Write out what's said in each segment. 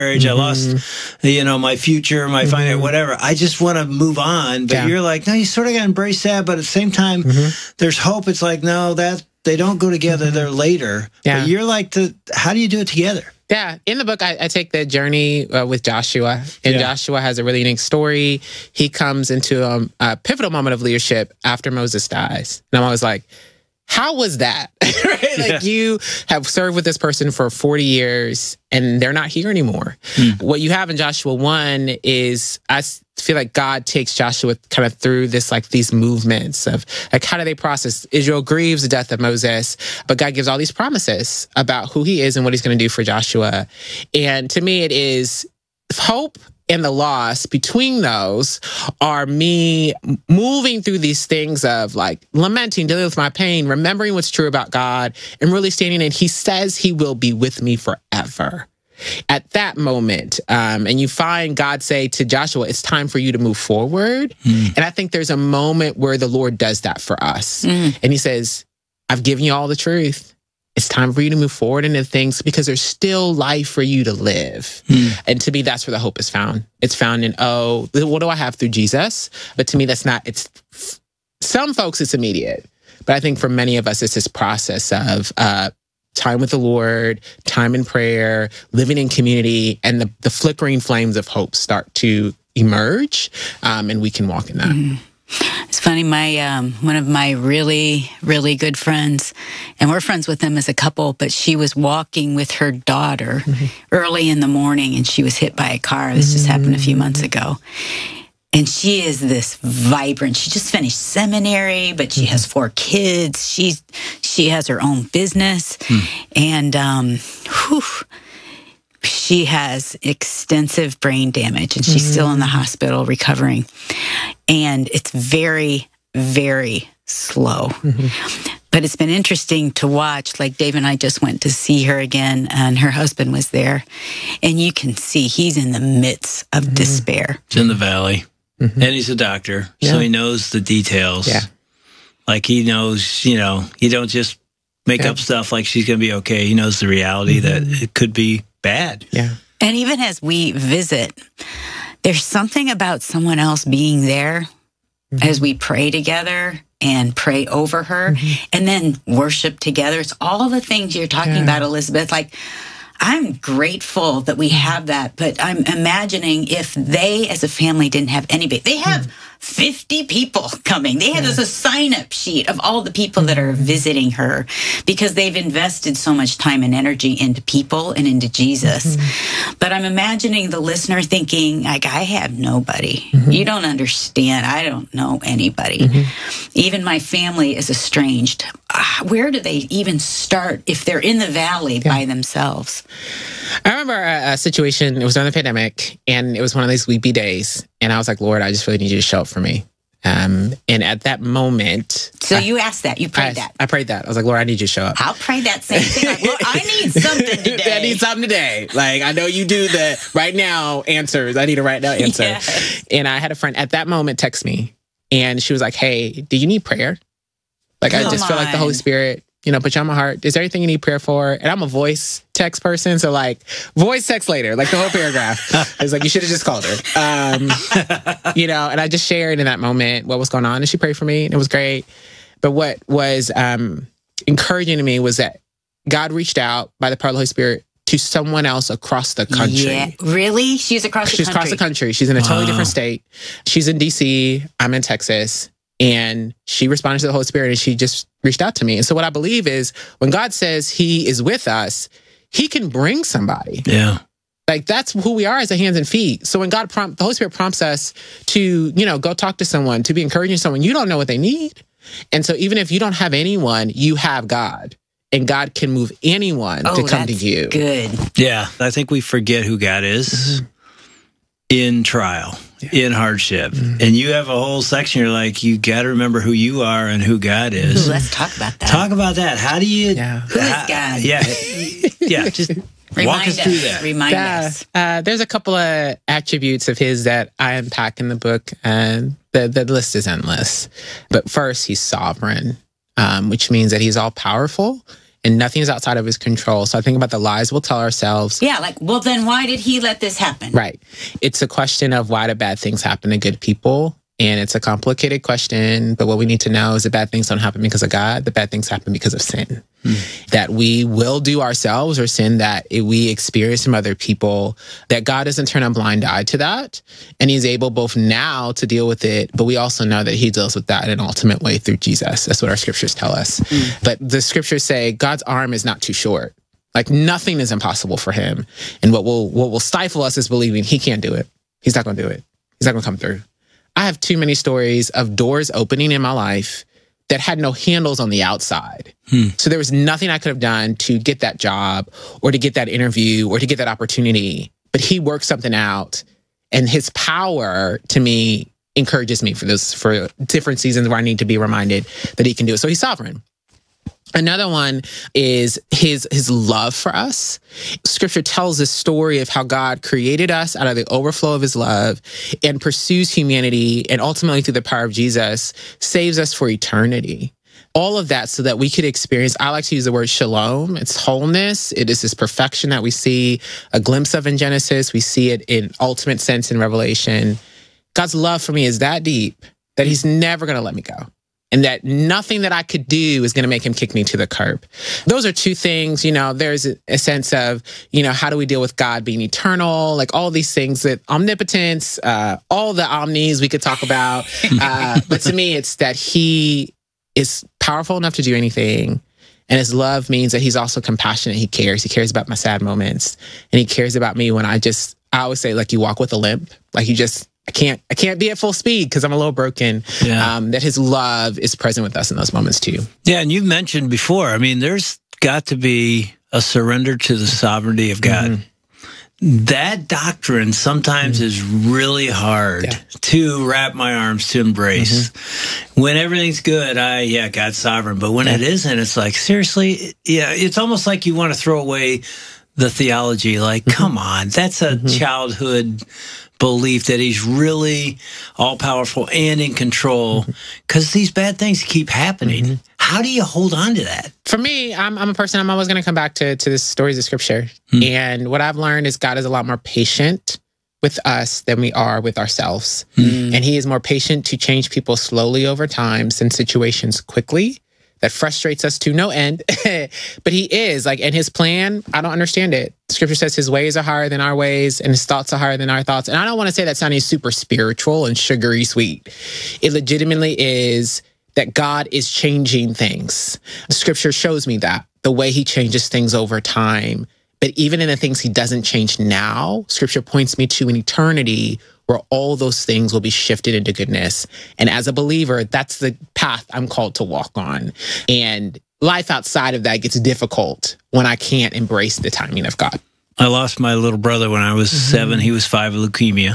marriage. I lost, my future, my finance, whatever. I just want to move on. But you're like, no, you sort of got to embrace that. But at the same time, there's hope. It's like, no, they don't go together. They're later. But you're like, how do you do it together? Yeah. In the book, I take the journey with Joshua. And Joshua has a really unique story. He comes into a pivotal moment of leadership after Moses dies. And I'm always like, how was that? Right? Like you have served with this person for 40 years and they're not here anymore. What you have in Joshua 1 is, I feel like God takes Joshua kind of through this, like these movements of like, how do they process? Israel grieves the death of Moses, but God gives all these promises about who he is and what he's going to do for Joshua. And to me, it is hope and the loss between those are me moving through these things of like lamenting, dealing with my pain, remembering what's true about God, and really standing in. He says he will be with me forever. At that moment, and you find God say to Joshua, it's time for you to move forward. And I think there's a moment where the Lord does that for us. And he says, I've given you all the truth. It's time for you to move forward into things because there's still life for you to live. And to me, that's where the hope is found. It's found in, what do I have through Jesus? But to me, that's not, some folks, it's immediate. But I think for many of us, it's this process of time with the Lord, time in prayer, living in community, and the flickering flames of hope start to emerge, and we can walk in that. It's funny, one of my really, really good friends, and we're friends with them as a couple, but she was walking with her daughter early in the morning and she was hit by a car. This just happened a few months ago. And she is this vibrant, she just finished seminary, but she has 4 kids. She has her own business. And she has extensive brain damage and she's still in the hospital recovering. And it's very, very slow. But it's been interesting to watch. Like Dave and I just went to see her again and her husband was there. And you can see he's in the midst of despair. It's in the valley. And he's a doctor, so he knows the details. Like he knows, you don't just make up stuff like she's going to be okay. He knows the reality that it could be bad. And even as we visit, there's something about someone else being there as we pray together and pray over her and then worship together. It's all the things you're talking about, Elizabeth. Like, I'm grateful that we have that, but I'm imagining if they as a family didn't have anybody. They have 50 people coming. They have this sign-up sheet of all the people that are visiting her because they've invested so much time and energy into people and into Jesus. But I'm imagining the listener thinking, like, I have nobody. You don't understand. I don't know anybody. Even my family is estranged. Where do they even start if they're in the valley by themselves? I remember a situation, it was during the pandemic, and it was one of these weepy days. And I was like, Lord, I just really need you to show up for me. And at that moment... So you asked that, you prayed that. I prayed that. I was like, Lord, I need you to show up. I'll pray that same thing. Like, Lord, I need something today. I need something today. Like, I know you do the right now answers. I need a right now answer. Yes. And I had a friend at that moment text me, and she was like, hey, do you need prayer? Like, I just feel like the Holy Spirit, put you on my heart. Is there anything you need prayer for? And I'm a voice text person. So like voice text later, like the whole paragraph. It's like, you should have just called her. And I just shared in that moment what was going on. And she prayed for me and it was great. But what was encouraging to me was that God reached out by the power of the Holy Spirit to someone else across the country. Yeah, really? She's across the country? She's across the country. She's in a totally different state. She's in DC. I'm in Texas. And she responded to the Holy Spirit and she just reached out to me. And so what I believe is when God says he is with us, he can bring somebody. Yeah. Like that's who we are as a hands and feet. So when the Holy Spirit prompts us to, go talk to someone, to be encouraging someone, you don't know what they need. And so even if you don't have anyone, you have God. And God can move anyone to come to you. Good. Yeah. I think we forget who God is in trial. In hardship. And you have a whole section, you're like, you got to remember who you are and who God is. Ooh, let's talk about that. Talk about that. How do you... Who is God? Yeah, just walk us through that. Remind us. There's a couple of attributes of his that I unpack in the book, and the list is endless. But first, he's sovereign, which means that he's all-powerful, and nothing is outside of his control. So I think about the lies we'll tell ourselves. Yeah, like, well, then why did he let this happen? Right. It's a question of why do bad things happen to good people? And it's a complicated question, but what we need to know is that bad things don't happen because of God. The bad things happen because of sin. That we will do ourselves, or sin that we experience from other people, that God doesn't turn a blind eye to that. And he's able both now to deal with it, but we also know that he deals with that in an ultimate way through Jesus. That's what our scriptures tell us. But the scriptures say God's arm is not too short. Like nothing is impossible for him. And what will stifle us is believing he can't do it. He's not going to do it. He's not going to come through. I have too many stories of doors opening in my life that had no handles on the outside. So there was nothing I could have done to get that job or to get that interview or to get that opportunity. But he worked something out, and his power to me encourages me for different seasons where I need to be reminded that he can do it. So he's sovereign. Another one is his love for us. Scripture tells this story of how God created us out of the overflow of his love and pursues humanity, and ultimately through the power of Jesus saves us for eternity. All of that so that we could experience, I like to use the word shalom. It's wholeness. It is this perfection that we see a glimpse of in Genesis. We see it in ultimate sense in Revelation. God's love for me is that deep that he's never going to let me go. And that nothing that I could do is going to make him kick me to the curb. Those are two things, there's a sense of, how do we deal with God being eternal? Like all these things, that omnipotence, all the omnis we could talk about. But to me, it's that he is powerful enough to do anything. And his love means that he's also compassionate. He cares. He cares about my sad moments. And he cares about me when I always say, like, you walk with a limp. Like I can't be at full speed because I'm a little broken. Yeah. That his love is present with us in those moments too. Yeah, and you've mentioned before, there's got to be a surrender to the sovereignty of God. That doctrine sometimes is really hard to wrap my arms to embrace. When everything's good, God's sovereign. But when it isn't, it's like, seriously, it's almost like you want to throw away the theology. Like, come on, that's a childhood belief that he's really all-powerful and in control, because these bad things keep happening. How do you hold on to that? For me, I'm a person, I'm always going to come back to the stories of Scripture. And what I've learned is God is a lot more patient with us than we are with ourselves. And he is more patient to change people slowly over time than situations quickly. That frustrates us to no end. But he is, and his plan, I don't understand it. Scripture says his ways are higher than our ways and his thoughts are higher than our thoughts. And I don't want to say that sounding super spiritual and sugary sweet. It legitimately is that God is changing things. Scripture shows me that, the way he changes things over time. But even in the things he doesn't change now, Scripture points me to an eternity where all those things will be shifted into goodness. And as a believer, that's the path I'm called to walk on. And life outside of that gets difficult when I can't embrace the timing of God. I lost my little brother when I was 7. He was 5 with leukemia.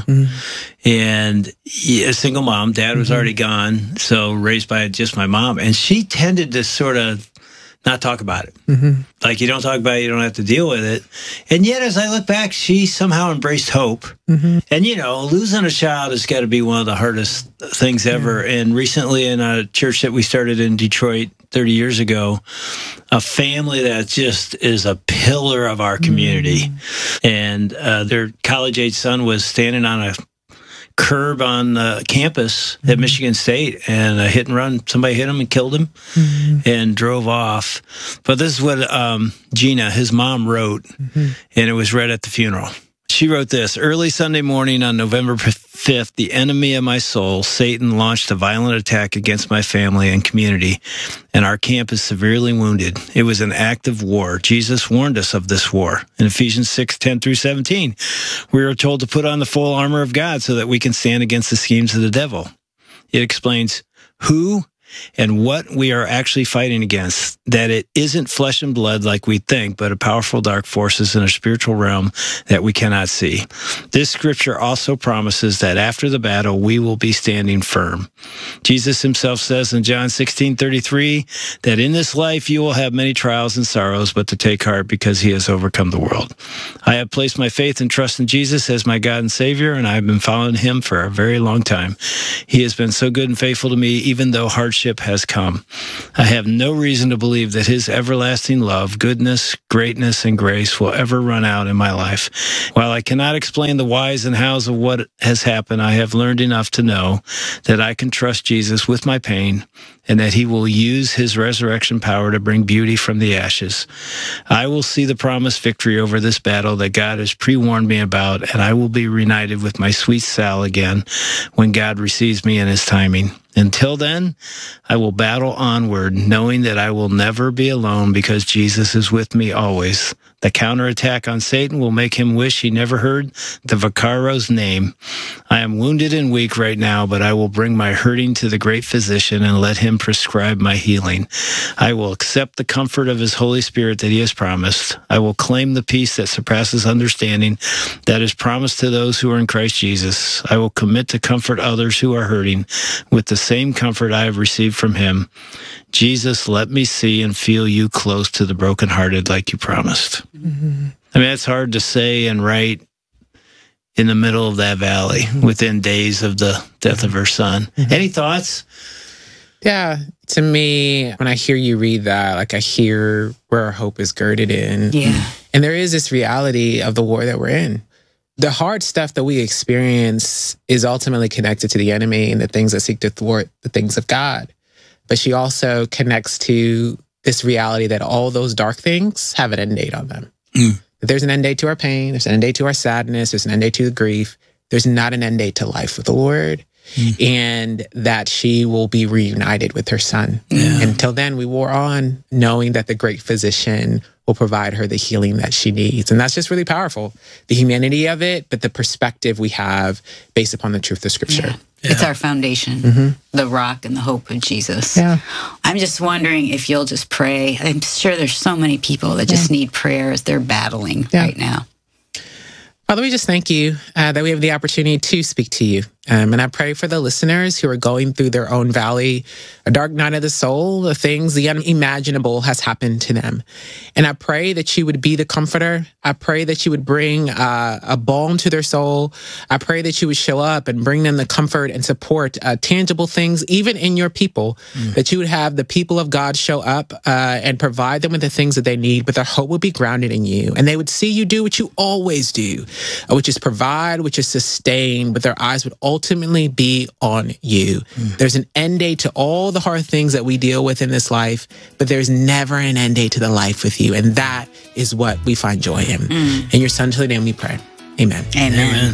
And a single mom. Dad was already gone, so raised by just my mom. And she tended to sort of not talk about it. Like, you don't talk about it, you don't have to deal with it. And yet, as I look back, she somehow embraced hope. And, losing a child has got to be one of the hardest things ever. And recently in a church that we started in Detroit 30 years ago, a family that just is a pillar of our community. And their college-age son was standing on a curb on the campus at Michigan State, and a hit and run. Somebody hit him and killed him and drove off. But this is what Gina, his mom, wrote, and it was read at the funeral. She wrote this: early Sunday morning on November 5th, the enemy of my soul, Satan, launched a violent attack against my family and community, and our camp is severely wounded. It was an act of war. Jesus warned us of this war. In Ephesians 6:10-17, we are told to put on the full armor of God so that we can stand against the schemes of the devil. It explains who and what we are actually fighting against, that it isn't flesh and blood like we think, but a powerful dark forces in a spiritual realm that we cannot see. This scripture also promises that after the battle, we will be standing firm. Jesus himself says in John 16:33 that in this life you will have many trials and sorrows, but to take heart because he has overcome the world. I have placed my faith and trust in Jesus as my God and Savior, and I have been following him for a very long time. He has been so good and faithful to me, even though hardship hardship has come. I have no reason to believe that his everlasting love, goodness, greatness, and grace will ever run out in my life. While I cannot explain the whys and hows of what has happened, I have learned enough to know that I can trust Jesus with my pain and that he will use his resurrection power to bring beauty from the ashes. I will see the promised victory over this battle that God has pre-warned me about, and I will be reunited with my sweet Sal again when God receives me in his timing. Until then, I will battle onward, knowing that I will never be alone because Jesus is with me always. The counterattack on Satan will make him wish he never heard the Vacaro's name. I am wounded and weak right now, but I will bring my hurting to the great physician and let him prescribe my healing. I will accept the comfort of his Holy Spirit that he has promised. I will claim the peace that surpasses understanding that is promised to those who are in Christ Jesus. I will commit to comfort others who are hurting with the same comfort I have received from him. Jesus, let me see and feel you close to the brokenhearted like you promised. Mm-hmm. I mean, it's hard to say and write in the middle of that valley within days of the death of her son. Mm-hmm. Any thoughts? Yeah, to me, when I hear you read that, like I hear where our hope is girded in. Yeah. And there is this reality of the war that we're in. The hard stuff that we experience is ultimately connected to the enemy and the things that seek to thwart the things of God. But she also connects to this reality that all those dark things have an end date on them. Mm. There's an end date to our pain. There's an end date to our sadness. There's an end date to the grief. There's not an end date to life with the Lord. And that she will be reunited with her son. Yeah. Until then, we war on, knowing that the great physician will provide her the healing that she needs. And that's just really powerful. The humanity of it, but the perspective we have based upon the truth of Scripture. Yeah. Yeah. It's our foundation, the rock and the hope of Jesus. Yeah. I'm just wondering if you'll just pray. I'm sure there's so many people that just need prayer as they're battling right now. Father, we just thank you that we have the opportunity to speak to you. And I pray for the listeners who are going through their own valley, a dark night of the soul, the things, the unimaginable has happened to them. And I pray that you would be the comforter. I pray that you would bring a balm to their soul. I pray that you would show up and bring them the comfort and support, tangible things, even in your people, that you would have the people of God show up and provide them with the things that they need, but their hope would be grounded in you. And they would see you do what you always do, which is provide, which is sustain, but their eyes would ultimately be on you. There's an end date to all the hard things that we deal with in this life, but there's never an end date to the life with you. And that is what we find joy in. In your son's holy name we pray. Amen. Amen.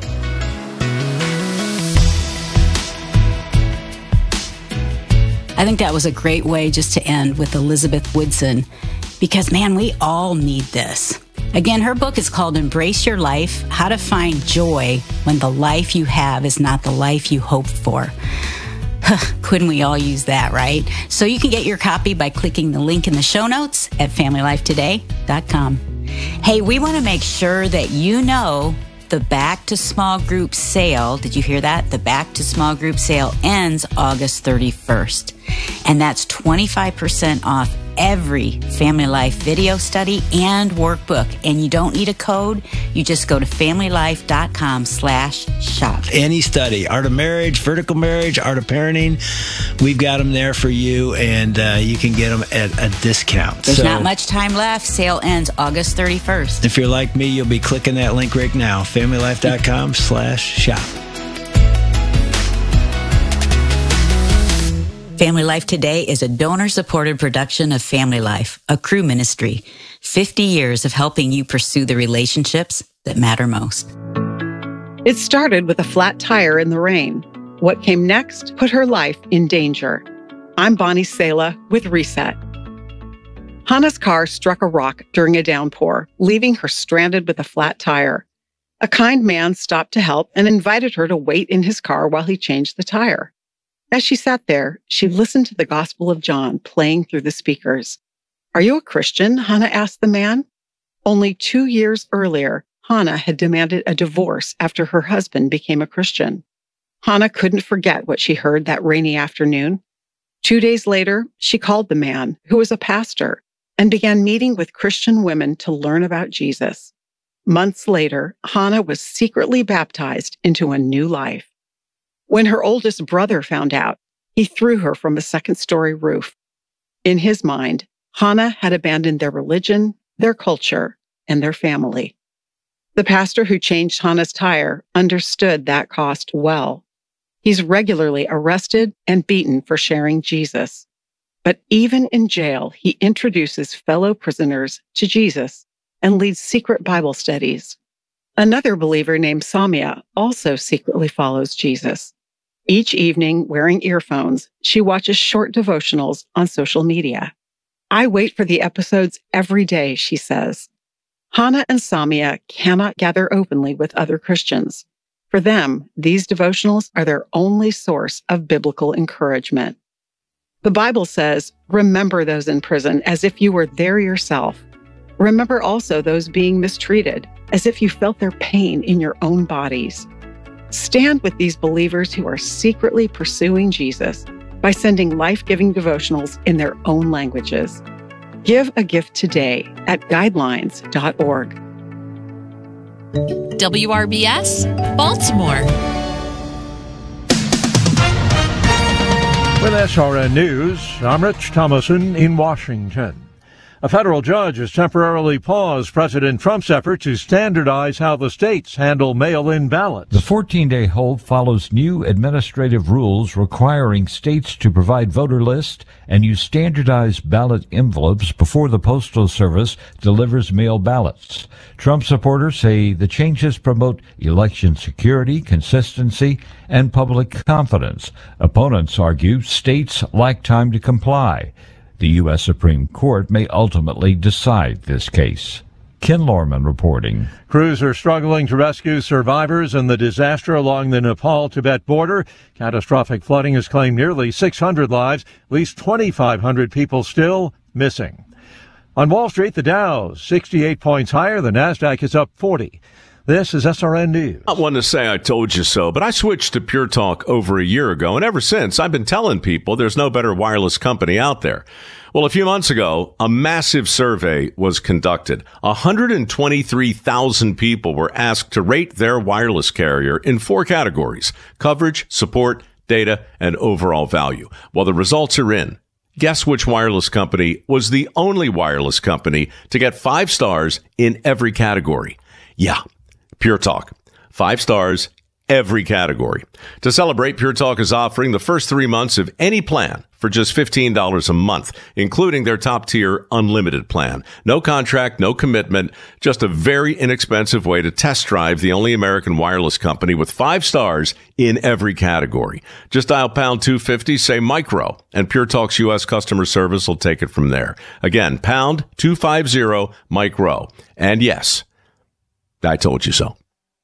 I think that was a great way just to end with Elizabeth Woodson, because man, we all need this. Again, her book is called Embrace Your Life, How to Find Joy When the Life You Have is Not the Life You Hoped For. Couldn't we all use that, right? So you can get your copy by clicking the link in the show notes at FamilyLifeToday.com. Hey, we want to make sure that you know the Back to Small Group sale, did you hear that? The Back to Small Group sale ends August 31st. And that's 25% off every Family Life video study and workbook. And you don't need a code. You just go to FamilyLife.com/shop. Any study, art of marriage, vertical marriage, art of parenting, we've got them there for you, and you can get them at a discount. There's not much time left. Sale ends August 31st. If you're like me, you'll be clicking that link right now, FamilyLife.com/shop. Family Life Today is a donor-supported production of Family Life, a Cru ministry. 50 years of helping you pursue the relationships that matter most. It started with a flat tire in the rain. What came next put her life in danger. I'm Bonnie Sala with Reset. Hannah's car struck a rock during a downpour, leaving her stranded with a flat tire. A kind man stopped to help and invited her to wait in his car while he changed the tire. As she sat there, she listened to the Gospel of John playing through the speakers. "Are you a Christian?" Hannah asked the man. Only 2 years earlier, Hannah had demanded a divorce after her husband became a Christian. Hannah couldn't forget what she heard that rainy afternoon. 2 days later, she called the man, who was a pastor, and began meeting with Christian women to learn about Jesus. Months later, Hannah was secretly baptized into a new life. When her oldest brother found out, he threw her from a second-story roof. In his mind, Hannah had abandoned their religion, their culture, and their family. The pastor who changed Hannah's tire understood that cost well. He's regularly arrested and beaten for sharing Jesus. But even in jail, he introduces fellow prisoners to Jesus and leads secret Bible studies. Another believer named Samia also secretly follows Jesus. Each evening, wearing earphones, she watches short devotionals on social media. I wait for the episodes every day, she says. Hannah and Samia cannot gather openly with other Christians. For them, these devotionals are their only source of biblical encouragement. The Bible says, remember those in prison as if you were there yourself. Remember also those being mistreated, as if you felt their pain in your own bodies. Stand with these believers who are secretly pursuing Jesus by sending life-giving devotionals in their own languages. Give a gift today at guidelines.org. WRBS, Baltimore. With SRN News, I'm Rich Thomason in Washington. A federal judge has temporarily paused President Trump's effort to standardize how the states handle mail-in ballots. The 14-day hold follows new administrative rules requiring states to provide voter lists and use standardized ballot envelopes before the Postal Service delivers mail ballots. Trump supporters say the changes promote election security, consistency, and public confidence. Opponents argue states lack time to comply. The U.S. Supreme Court may ultimately decide this case. Ken Lorman reporting. Crews are struggling to rescue survivors in the disaster along the Nepal-Tibet border. Catastrophic flooding has claimed nearly 600 lives, at least 2,500 people still missing. On Wall Street, the Dow 68 points higher. The Nasdaq is up 40. This is SRN News. I want to say I told you so, but I switched to Pure Talk over a year ago, and ever since, I've been telling people there's no better wireless company out there. Well, a few months ago, a massive survey was conducted. 123,000 people were asked to rate their wireless carrier in 4 categories: coverage, support, data, and overall value. Well, the results are in. Guess which wireless company was the only wireless company to get 5 stars in every category? Yeah. Pure Talk. 5 stars, every category. To celebrate, Pure Talk is offering the first 3 months of any plan for just $15 a month, including their top-tier unlimited plan. No contract, no commitment, just a very inexpensive way to test drive the only American wireless company with 5 stars in every category. Just dial pound 250, say micro, and Pure Talk's U.S. customer service will take it from there. Again, pound 250 micro. And yes, I told you so.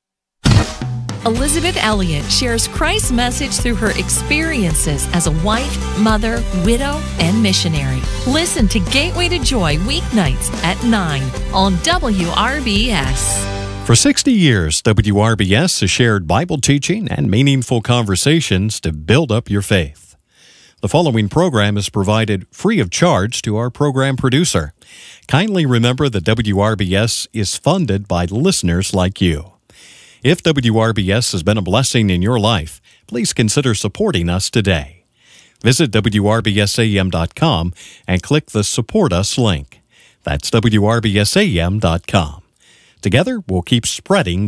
Elizabeth Elliott shares Christ's message through her experiences as a wife, mother, widow, and missionary. Listen to Gateway to Joy weeknights at 9 on WRBS. For 60 years, WRBS has shared Bible teaching and meaningful conversations to build up your faith. The following program is provided free of charge to our program producer. Kindly remember that WRBS is funded by listeners like you. If WRBS has been a blessing in your life, please consider supporting us today. Visit WRBSAM.com and click the Support Us link. That's WRBSAM.com. Together, we'll keep spreading